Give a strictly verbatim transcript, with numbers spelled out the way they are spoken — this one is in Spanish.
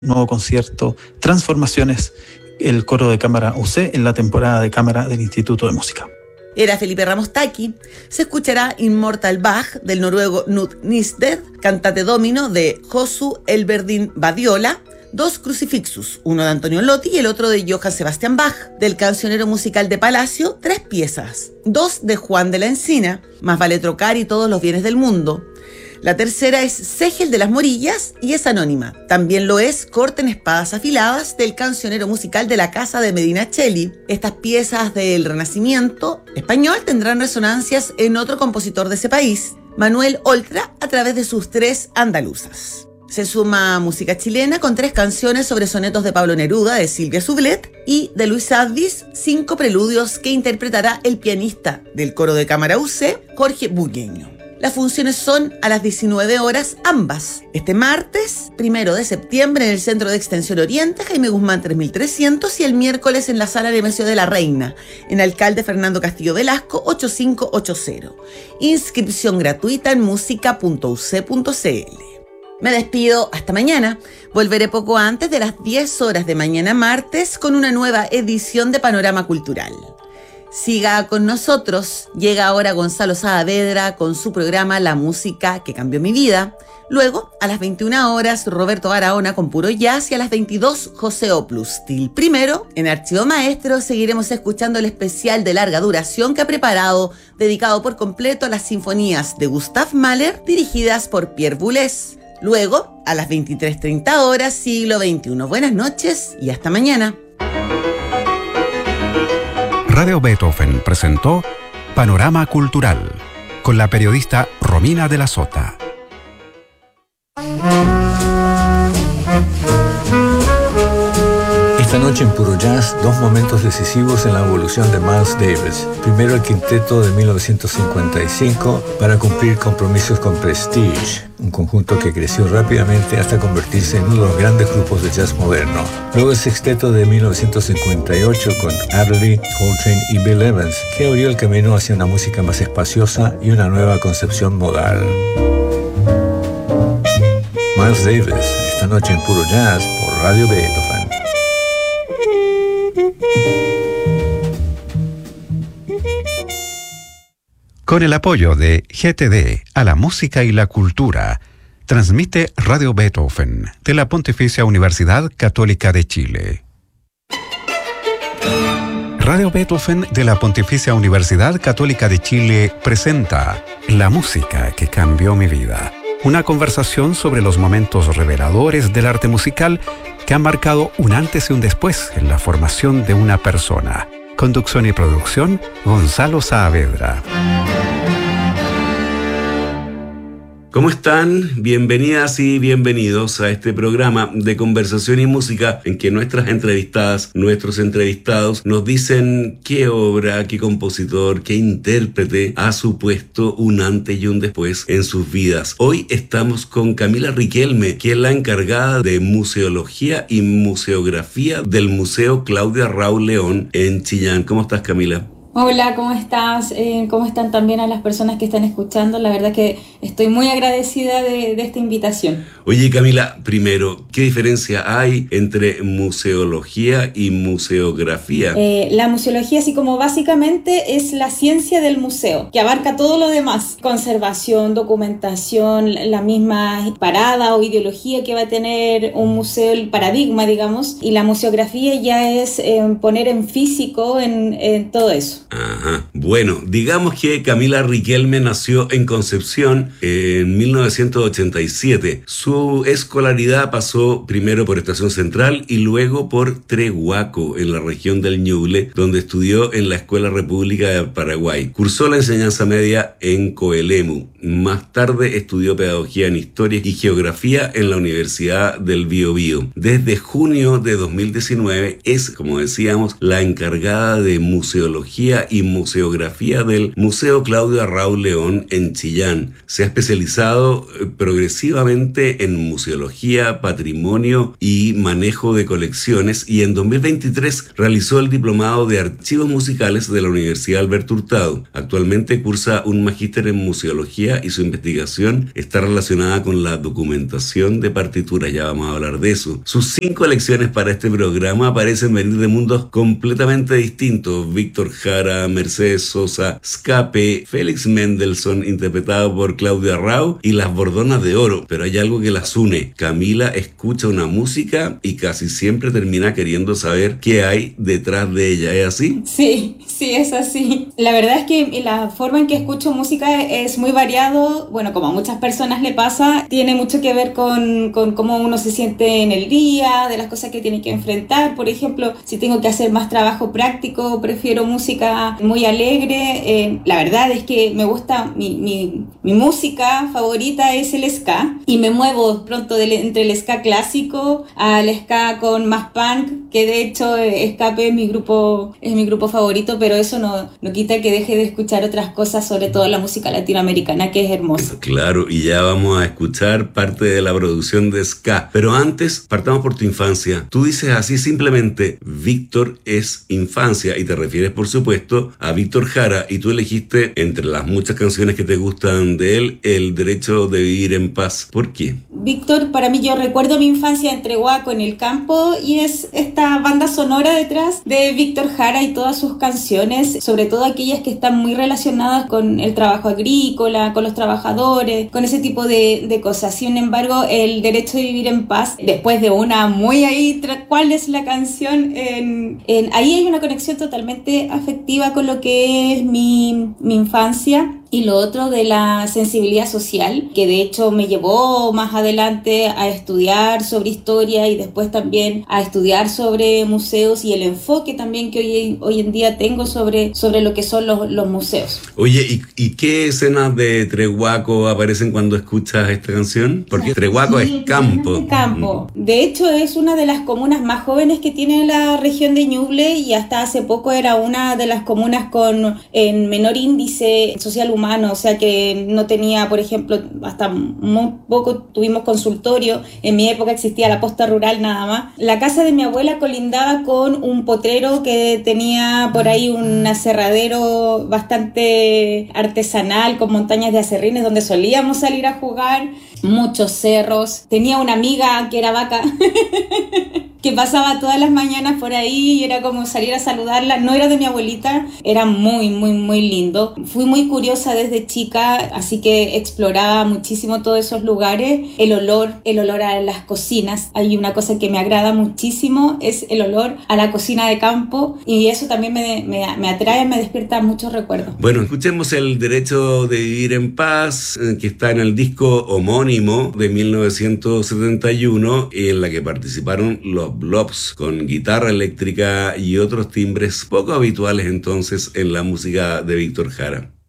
nuevo concierto Transformaciones, el coro de cámara U C en la temporada de cámara del Instituto de Música. Era Felipe Ramos Taki. Se escuchará Immortal Bach del noruego Knut Nystedt, Cantate Domino de Josu Elverdin Badiola, Dos Crucifixus, uno de Antonio Lotti y el otro de Johann Sebastian Bach, del cancionero musical de Palacio, tres piezas, dos de Juan de la Encina, Más vale trocar y Todos los bienes del mundo. La tercera es Segel de las Morillas y es anónima. También lo es Corten espadas afiladas del cancionero musical de la Casa de Medina Cheli. Estas piezas del Renacimiento español tendrán resonancias en otro compositor de ese país, Manuel Oltra, a través de sus tres andaluzas. Se suma música chilena con tres canciones sobre sonetos de Pablo Neruda, de Silvia Sublet, y de Luis Advis, cinco preludios que interpretará el pianista del coro de cámara U C, Jorge Bugueño. Las funciones son a las diecinueve horas ambas, este martes, primero de septiembre en el Centro de Extensión Oriente, Jaime Guzmán tres mil trescientos, y el miércoles en la Sala Nemesio de la Reina, en Alcalde Fernando Castillo Velasco ocho cinco ocho cero. Inscripción gratuita en música punto u ce punto ce ele. Me despido hasta mañana. Volveré poco antes de las diez horas de mañana martes con una nueva edición de Panorama Cultural. Siga con nosotros. Llega ahora Gonzalo Saavedra con su programa La Música que Cambió Mi Vida. Luego, a las veintiuna horas, Roberto Barahona con Puro Jazz y a las veintidós, José Oplustil. Primero, en Archivo Maestro, seguiremos escuchando el especial de larga duración que ha preparado, dedicado por completo a las sinfonías de Gustav Mahler, dirigidas por Pierre Boulez. Luego, a las veintitrés treinta horas, siglo veintiuno. Buenas noches y hasta mañana. Radio Beethoven presentó Panorama Cultural con la periodista Romina de la Sota. Esta noche en Puro Jazz, dos momentos decisivos en la evolución de Miles Davis. Primero el quinteto de mil novecientos cincuenta y cinco para cumplir compromisos con Prestige, un conjunto que creció rápidamente hasta convertirse en uno de los grandes grupos de jazz moderno. Luego el sexteto de mil novecientos cincuenta y ocho con Adderley, Coltrane y Bill Evans, que abrió el camino hacia una música más espaciosa y una nueva concepción modal. Miles Davis, esta noche en Puro Jazz por Radio Beethoven. Con el apoyo de G T D a la música y la cultura, transmite Radio Beethoven de la Pontificia Universidad Católica de Chile. Radio Beethoven de la Pontificia Universidad Católica de Chile presenta La música que cambió mi vida. Una conversación sobre los momentos reveladores del arte musical que han marcado un antes y un después en la formación de una persona. Conducción y producción, Gonzalo Saavedra. ¿Cómo están? Bienvenidas y bienvenidos a este programa de conversación y música en que nuestras entrevistadas, nuestros entrevistados nos dicen qué obra, qué compositor, qué intérprete ha supuesto un antes y un después en sus vidas. Hoy estamos con Camila Riquelme, que es la encargada de museología y museografía del Museo Claudia Raúl León en Chillán. ¿Cómo estás, Camila? Hola, ¿cómo estás? Eh, ¿Cómo están también a las personas que están escuchando? La verdad que estoy muy agradecida de, de esta invitación. Oye, Camila, primero, ¿qué diferencia hay entre museología y museografía? Eh, la museología, así como básicamente, es la ciencia del museo, que abarca todo lo demás. Conservación, documentación, la misma parada o ideología que va a tener un museo, el paradigma, digamos. Y la museografía ya es eh, poner en físico en, en todo eso. Ajá. Bueno, digamos que Camila Riquelme nació en Concepción en mil novecientos ochenta y siete. Su escolaridad pasó primero por Estación Central y luego por Trehuaco, en la región del Ñuble, donde estudió en la Escuela República de Paraguay. Cursó la enseñanza media en Coelemu. Más tarde estudió Pedagogía en Historia y Geografía en la Universidad del Biobío. Desde junio de dos mil diecinueve es, como decíamos, la encargada de Museología Música y Museografía del Museo Claudio Arrau León en Chillán. Se ha especializado progresivamente en museología, patrimonio y manejo de colecciones, y en dos mil veintitrés realizó el diplomado de Archivos Musicales de la Universidad Alberto Hurtado. Actualmente cursa un magíster en museología y su investigación está relacionada con la documentación de partituras. Ya vamos a hablar de eso. Sus cinco elecciones para este programa parecen venir de mundos completamente distintos: Víctor Jara, Mercedes Sosa, Escape, Félix Mendelssohn, interpretado por Claudio Arrau, y Las Bordonas de Oro. Pero hay algo que las une. Camila escucha una música y casi siempre termina queriendo saber qué hay detrás de ella. ¿Es así? Sí, sí, es así. La verdad es que la forma en que escucho música es muy variado. Bueno, como a muchas personas le pasa, tiene mucho que ver con, con cómo uno se siente en el día, de las cosas que tiene que enfrentar. Por ejemplo, si tengo que hacer más trabajo práctico, prefiero música muy alegre. Eh, la verdad es que me gusta, mi, mi, mi música favorita es el ska, y me muevo pronto del, entre el ska clásico al ska con más punk, que de hecho Escape es mi grupo, es mi grupo favorito, pero eso no, no quita que deje de escuchar otras cosas, sobre todo la música latinoamericana, que es hermosa. Claro, y ya vamos a escuchar parte de la producción de ska. Pero antes, partamos por tu infancia. Tú dices así simplemente, Víctor es infancia, y te refieres por supuesto a Víctor Jara, y tú elegiste entre las muchas canciones que te gustan de él, El Derecho de Vivir en Paz. ¿Por qué? Víctor, para mí, yo recuerdo mi infancia en Trehuaco, en el campo, y es esta banda sonora detrás de Víctor Jara y todas sus canciones, sobre todo aquellas que están muy relacionadas con el trabajo agrícola, con los trabajadores, con ese tipo de, de cosas. Sin embargo, El Derecho de Vivir en Paz, después de una muy ahí, ¿cuál es la canción? En, en, ahí hay una conexión totalmente afectiva con lo que es mi, mi infancia. Y lo otro de la sensibilidad social, que de hecho me llevó más adelante a estudiar sobre historia y después también a estudiar sobre museos, y el enfoque también que hoy, hoy en día tengo sobre, sobre lo que son los, los museos. Oye, ¿y, ¿y qué escenas de Trehuaco aparecen cuando escuchas esta canción? Porque Trehuaco sí, es campo. campo. De hecho, es una de las comunas más jóvenes que tiene la región de Ñuble, y hasta hace poco era una de las comunas con en menor índice social humano. Humano, o sea que no tenía, por ejemplo, hasta muy poco tuvimos consultorio. En mi época existía la posta rural nada más. La casa de mi abuela colindaba con un potrero que tenía por ahí un aserradero bastante artesanal con montañas de aserrines donde solíamos salir a jugar, muchos cerros. Tenía una amiga que era vaca que pasaba todas las mañanas por ahí y era como salir a saludarla. No era de mi abuelita, era muy, muy, muy lindo. Fui muy curiosa desde chica, así que exploraba muchísimo todos esos lugares. El olor, el olor a las cocinas. Hay una cosa que me agrada muchísimo, es el olor a la cocina de campo, y eso también me, me, me atrae, me despierta muchos recuerdos. Bueno, escuchemos El Derecho de Vivir en Paz, que está en el disco homónimo de mil novecientos setenta y uno, en la que participaron los Blobs con guitarra eléctrica y otros timbres poco habituales entonces en la música de Víctor Jara.